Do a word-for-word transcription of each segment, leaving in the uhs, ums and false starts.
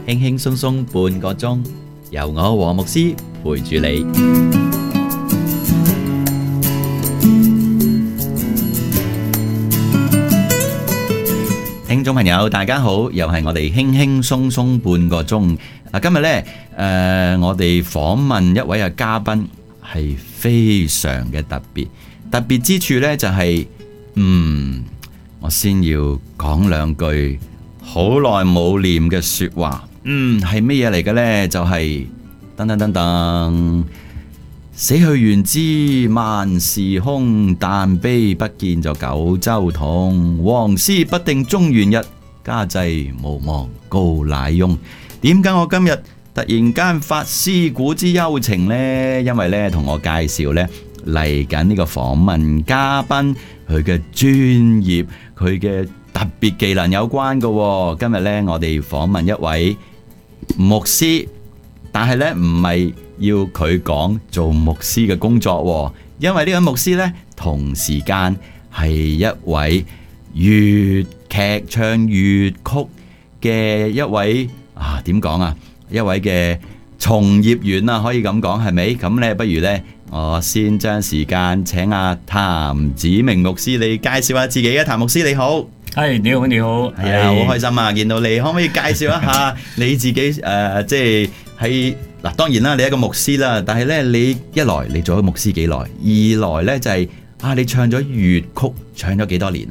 輕輕鬆鬆半個鐘，由我和牧師陪住你。聽眾朋友大家好，又係我哋輕輕鬆鬆半個鐘。嗱，今日呢，誒、呃，我哋訪問一位嘅嘉賓係非常嘅特別，特別之處呢，就係、是，嗯，我先要講兩句好耐冇念嘅說話，嗯，係咩嘢嚟嘅呢？就係、是，噔噔噔噔，死去元知萬事空，但悲不見就九州同。黃絲不定中原日，家祭無忘告乃翁。點解我今日突然間發思古之幽情呢？因為呢，同我介紹呢嚟緊呢個訪問嘉賓，佢嘅專業，佢嘅特別技能有關嘅、哦。今日呢，我哋訪問一位牧師，但係呢，唔係要佢講做牧師嘅工作、哦，因為呢個牧師呢，同時間係一位粵劇唱粵曲嘅一位啊，點講啊？一位嘅從業員啊，可以咁講係咪？咁呢，不如呢，我先將時間請阿譚子明牧師你介紹下自己啊。譚牧師你好， 係你好你好， 係啊，好開心啊，見到你，可唔可以介紹一下你自己？誒、呃，即係喺嗱，當然啦，你係一個牧師啦，但係呢，你一來你做咗牧師幾耐，二來呢，就係、是、啊，你唱咗粵曲唱咗幾多年啊？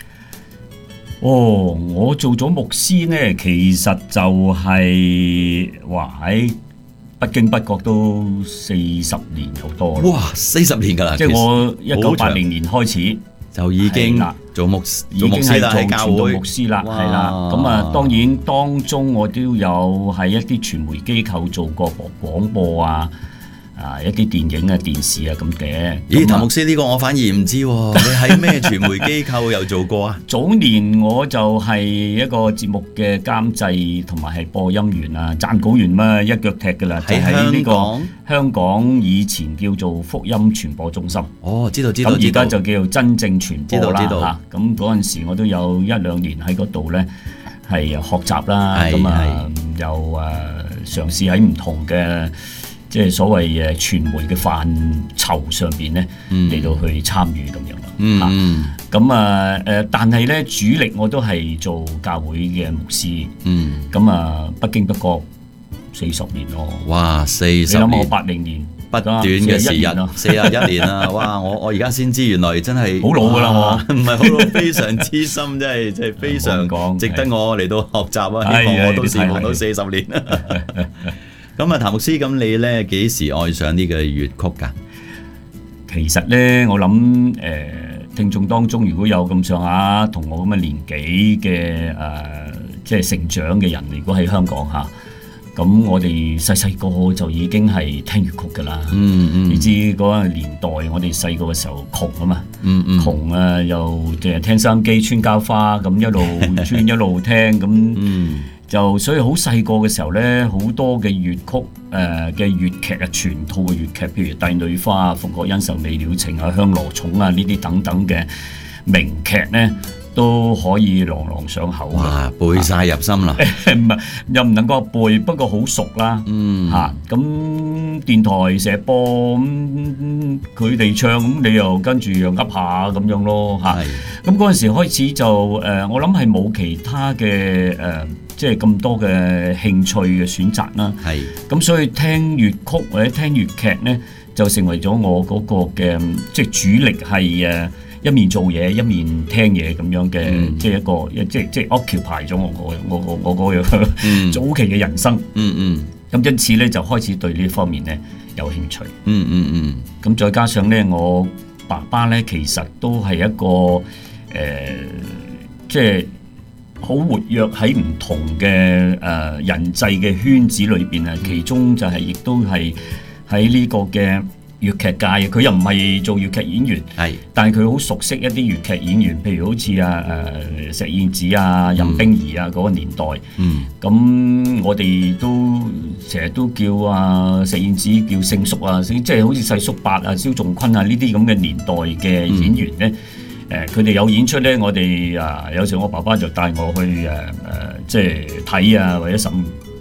哦，我做咗牧師呢，其實就係話喺不經不覺都四十年好多啦。 哇，四十年噶啦！ 即係我一九八零年開始就已經做牧做牧師啦，喺教會牧師啦，係啦。咁啊，當然當中我都有喺一啲傳媒機構做過廣播啊。啊！一啲電影啊、電視啊咁嘅。 咦，譚牧師呢個我反而唔知喎，你喺咩傳媒機構有做過啊？ 早年我就係一個節目嘅監製同埋係播音員啊、撰稿員嘛，一腳踢噶啦。 喺香港， 香港以前叫做福音傳播中心。 哦，知道知道。 咁而家就叫做真正傳播啦。 知道知道。 嚇，咁嗰陣時我都有一兩年喺嗰度咧，係學習啦，咁啊又誒嘗試喺唔同嘅，即係所謂誒傳媒嘅範疇上邊咧，嚟到去參與咁樣咯。嗯，咁啊誒，但係咧主力我都係做教會嘅牧師。嗯，咁啊不經不覺四十年咯。哇，四十年！你諗我八零年不短嘅時日，四十一年啦！哇，我我而家先知原來真係好老噶啦，我唔係好老，非常之深，真係真係非常值得我嚟到學習啊！希望我都羨慕到四十年。咁啊，譚牧師，咁你咧幾時愛上呢個粵曲㗎？ 其實咧，我諗誒、呃、聽眾當中如果有咁上下同我咁嘅年紀嘅誒，即係成長嘅人，如果喺香港嚇，咁我哋細細個就已經係聽粵曲㗎啦。嗯嗯，你知嗰個年代，我哋細個嘅時候窮啊嘛。嗯嗯，窮啊，又淨係聽收音機穿膠花咁一路穿一路聽咁。嗯。就所以好細個嘅時候咧，好多嘅粵曲誒嘅粵劇啊，全套嘅粵劇，譬如《帝女花》啊、《鳳閣恩仇未了情》啊、《香羅塚》啊呢啲等等嘅名劇咧，都可以朗朗上口。 哇！背晒入心啦， 唔係又唔能夠背，不過好熟啦。嗯，嚇咁、啊、電台成日播咁，佢、嗯、哋唱咁，你又跟住又噏下咁樣咯嚇。咁嗰陣時開始就誒、呃，我諗係冇其他嘅誒。呃即係咁多嘅興趣嘅選擇啦，係咁所以聽粵曲或者聽粵劇咧，就成為咗我嗰個嘅即係主力係誒一面做嘢一面聽嘢咁樣嘅、嗯，即係一個即係即係 occupy 咗我我我我我嗰個早期嘅人生。嗯嗯，咁因此咧就開始對呢方面咧有興趣。嗯嗯嗯，咁再加上咧我爸爸咧其實都係一個誒、呃、即係。好活躍喺唔同嘅誒、呃、人際嘅圈子裏邊啊，其中就係、是、亦都係喺呢個嘅粵劇界，佢又唔係做粵劇演員，係，但係佢好熟悉一啲粵劇演員，譬如好似啊誒石燕子啊、任冰兒啊嗰個年代，嗯，咁我哋都成日都叫啊石燕子叫聖叔啊，即係好似細叔伯啊、蕭仲坤啊呢啲咁嘅年代嘅演員咧。嗯誒佢哋有演出咧，我哋啊有時我爸爸就帶我去誒誒、呃，即係睇啊，或者甚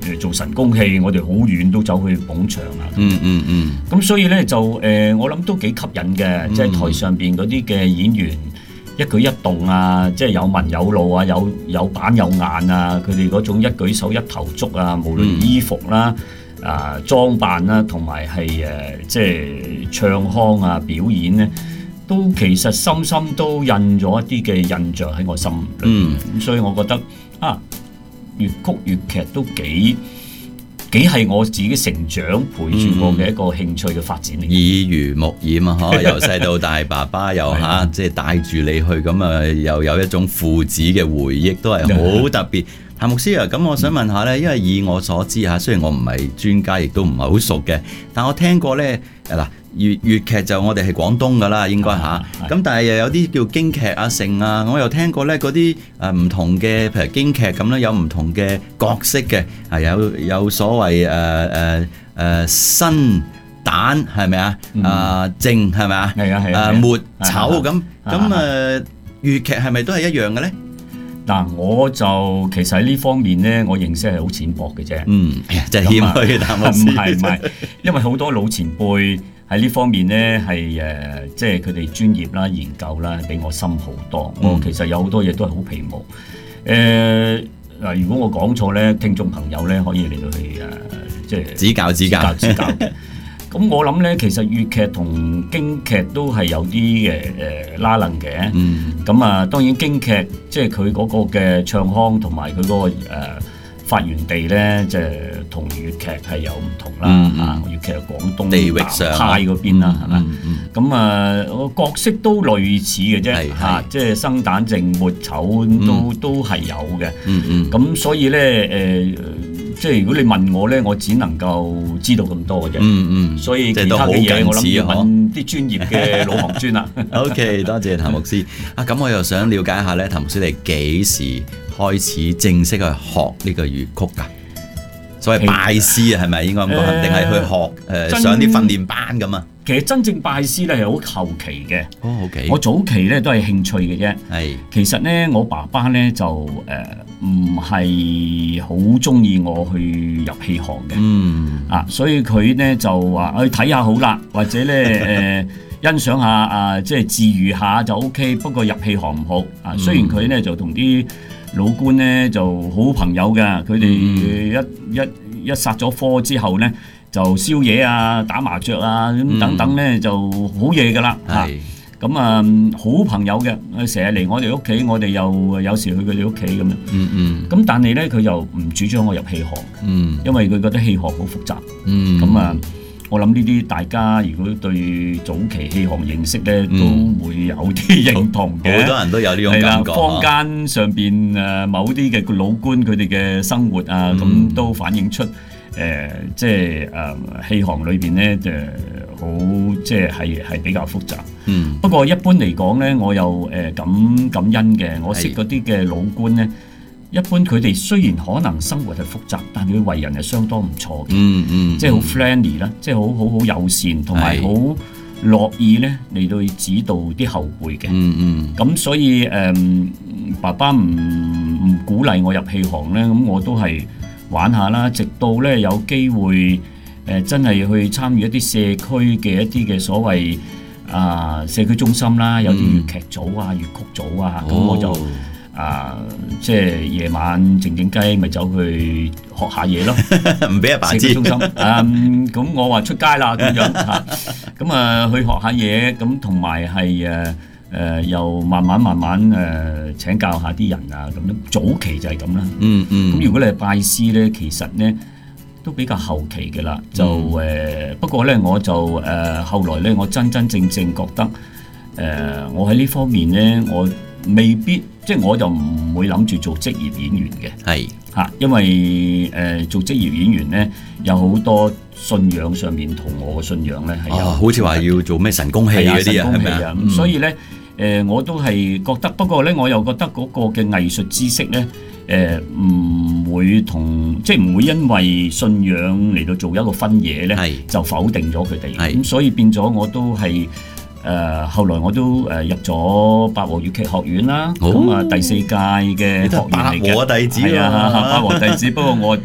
做神功戲，我哋好遠都走去捧場啊。 嗯嗯嗯。 咁所以咧就誒、呃，我諗都幾吸引嘅，即係、嗯、台上邊嗰啲嘅演員一舉一動啊，即係有文有路啊，有有板有眼啊，佢哋嗰種一舉手一投足啊，無論衣服啦、啊裝扮啦，同埋係誒即係唱腔啊表演咧，都其實深深都印咗一啲嘅印象喺我心裏面。咁、嗯、所以我覺得啊，粵曲粵劇都幾幾係我自己成長陪住我嘅一個興趣嘅發展嚟。 耳濡目染啊，嗬！由細到大，爸爸又嚇，即係帶住你去，咁啊又有一種父子嘅回憶，都係好特別。譚牧師啊，咁我想問下咧，因為以我所知嚇，雖然我唔係專家，亦都唔係好熟嘅，但我聽過咧，嗱粵粵劇就我哋係廣東噶啦，應該嚇。咁但係又有啲叫京劇啊、盛啊，我又聽過咧嗰啲誒唔同嘅，譬如京劇咁咧，有唔同嘅角色嘅，係有有所謂誒誒誒新旦係咪啊？啊正係咪啊？ 係啊係啊。 誒末丑咁咁誒粵劇係咪都係一樣嘅咧？ 嗱，我就其實喺呢方面咧，我認識係好淺薄嘅啫。嗯， 就係謙虛嘅譚牧師。 唔係唔係，因為好多老前輩喺呢方面咧係誒，即係佢哋專業啦、研究啦，比我深好多。嗯、我其實有好多嘢都係好皮毛。誒、呃、嗱，如果我講錯咧，聽眾朋友咧可以嚟到去誒，即係指教指教指教嘅。咁我諗咧，其實粵劇同京劇都係有啲嘅誒拉楞嘅。咁、呃、啊、嗯，當然京劇即係佢嗰個嘅唱腔同埋佢嗰個誒、呃、發源地咧，即係同粵劇係有唔同啦。嗯嗯、啊，粵劇係廣東地域上派嗰邊啦，係嘛？咁啊， 嗯、 角色都類似嘅啫，嚇、啊，即係生旦正末丑都、嗯、都係有嘅。咁、嗯嗯、所以咧誒。呃即係如果你問我咧，我只能夠知道咁多嘅啫。嗯嗯，所以其他嘅嘢我諗要問啲專業嘅老行專啦。 OK， 多謝譚牧師。啊，咁我又想了解一下咧，譚牧師你幾時開始正式去學呢個粵曲㗎？所謂拜師啊，係咪應該咁講？定係去學誒、呃、上啲訓練班咁啊？ 其實真正拜師咧係好後期嘅。 哦，OK。 我早期咧都係興趣嘅啫。係是。 其實咧，我爸爸咧就誒唔係好中意我去入戲行嘅。嗯。啊，所以佢咧就話去睇下好啦，或者咧誒、呃、欣賞下啊，即係自娛下就 OK。不過入戲行唔好。啊，雖然佢咧就同啲老官咧就好朋友㗎，佢哋一、嗯、一一殺咗科之後咧。就宵夜啊、打麻雀啊咁等等咧，就好夜噶啦嚇。咁啊，好朋友嘅，成日嚟我哋屋企，我哋又有時去佢哋屋企咁樣。嗯嗯。咁但係咧，佢又唔主張我入戲行。嗯。因為佢覺得戲行好複雜。嗯。咁啊，我諗呢啲大家如果對早期戲行認識咧，都會有啲認同嘅。 好多人都有呢種感覺。 坊間上邊誒某啲嘅老官佢哋嘅生活啊，咁都反映出。誒、呃，即係誒戲行裏邊咧，就好即係係係比較複雜。嗯。不過一般嚟講咧，我又誒感感恩嘅。我識嗰啲嘅老官咧，一般佢哋雖然可能生活係複雜，但係佢為人係相當唔錯嘅。嗯嗯。即係好 friendly 啦，即係好好好友善，同埋好樂意咧嚟到指導啲後輩嘅。嗯嗯。咁所以誒、呃，爸爸唔唔鼓勵我入戲行咧，咁我都係。玩下啦，直到咧有機會誒、呃，真係去參與一啲社區嘅一啲嘅所謂啊、呃、社區中心啦，有啲粵劇組啊、粵曲組啊，咁、哦、我就啊、呃、即係夜晚靜靜雞咪走去學下嘢咯， 唔俾阿爸知。 社區中心啊，咁、嗯、我話出街啦咁樣嚇，咁啊去學下嘢，咁同埋係誒。誒、呃、又慢慢慢慢誒、呃、請教下啲人啊咁樣，早期就係咁啦。嗯嗯。咁如果你係拜師咧，其實咧都比較後期嘅啦。就誒、呃、不過咧，我就誒、呃、後來咧，我真真正正覺得誒、呃、我喺呢方面咧，我未必即係我就唔會諗住做職業演員嘅。係嚇、啊，因為誒、呃、做職業演員咧有好多信仰上面同我嘅信仰咧係有、哦， 好似話要做咩神功戲嗰啲啊，係咪啊？ 咁所以咧。誒、呃、我都係覺得，不過咧，我又覺得嗰個嘅藝術知識咧，誒、呃、唔會同即係唔會因為信仰嚟到做一個分野咧，是就否定咗佢哋。咁是所以變咗我都係誒、呃、後來我都誒入咗八和粵劇學院啦。咁啊、哦、第四屆嘅學員嚟嘅， 八和弟子係啊，八和弟子。不過我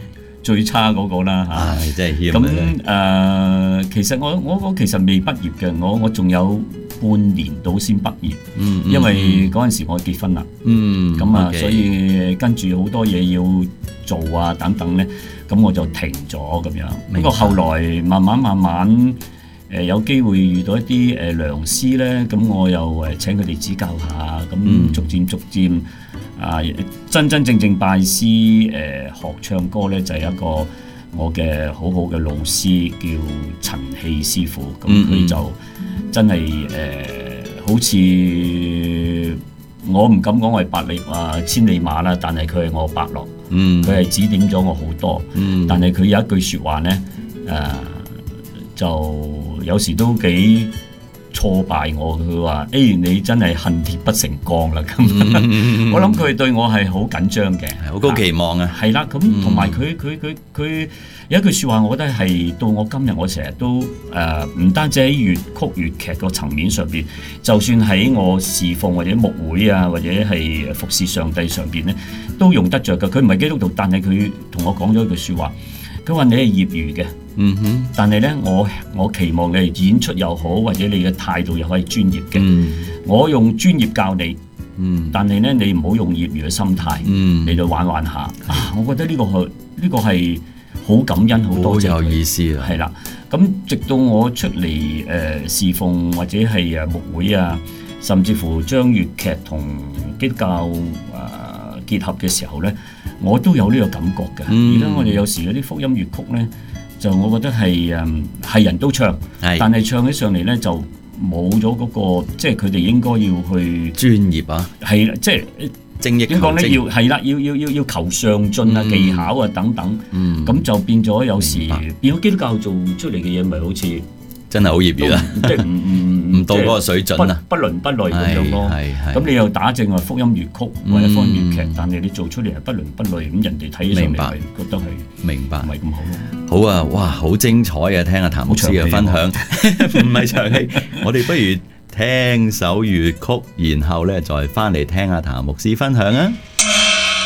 最差嗰個啦嚇。 唉，真係謙咁啊！ 誒、呃，其實我我我其實未畢業嘅，我我仲有半年到先畢業， 嗯嗯因為嗰陣時我結婚啦， 嗯， 咁啊， OK 所以跟住好多嘢要做啊等等咧，咁我就停咗咁樣。不過後來慢慢慢慢誒、呃、有機會遇到一啲誒、呃、良師咧，咁我又誒請佢哋指教下，咁逐漸逐漸啊、呃、真真正正拜師誒、呃、學唱歌咧，就係、是、一個我嘅好好嘅老師叫陳希師傅，咁佢就真係誒、呃、好似我唔敢講我係百里啊千里馬啦，但係佢係我伯樂，佢係、嗯、指點咗我好多，嗯、但係佢有一句説話咧，誒、呃、就有時都幾挫敗我。佢話：誒、欸、你真係恨鐵不成鋼啦咁。嗯、我諗佢對我係好緊張嘅， 好高期望啊。 係啦，咁同埋佢佢佢佢有一句説話，我覺得係到我今日，我成日都誒唔、呃、單止喺粵曲粵劇個層面上邊，就算喺我侍奉或者牧會啊，或者係服侍上帝上邊咧，都用得着嘅。佢唔係基督徒，但係佢同我講咗一句説話，佢話你係業餘嘅，嗯哼，但係咧我我期望你係演出又好，或者你嘅態度又可以專業嘅。嗯、我用專業教你，嗯，但係咧你唔好用業餘嘅心態，嗯，嚟到玩玩下。啊，我覺得呢個係呢個係好感恩，好多謝佢。好有意思啊！係啦，咁直到我出嚟誒、呃、侍奉或者係誒牧會啊，甚至乎將粵劇同基督教啊、呃、結合嘅時候咧，我都有呢個感覺嘅。而家、嗯、我哋有時有啲福音粵曲咧，就我覺得係誒係人都唱，是但係唱起上嚟咧就冇咗嗰個，即係佢哋應該要去專業啊， 係啦，即係精益求精。點講咧？ 要係啦，要要要要求上進啊、嗯、技巧啊等等，咁、嗯、就變咗有時白變咗基督教做出嚟嘅嘢，咪好似真係好業餘啦，即係唔唔唔到嗰個水準啊，不倫不類咁樣咯。咁你又打正話福音粵曲或者福音粵劇，嗯、但係你做出嚟係不倫不類，咁人哋睇起上嚟係覺得係明白，唔係咁好咯。好啊，哇，好精彩啊！聽阿譚牧師嘅分享，唔係長氣，我哋不如聽首粵曲，然後咧再翻嚟聽阿譚牧師分享啊。